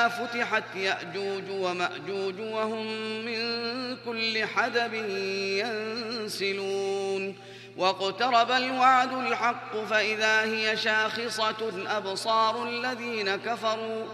فإذا فتحت يأجوج ومأجوج وهم من كل حدب ينسلون واقترب الوعد الحق فإذا هي شاخصة أبصار الذين كفروا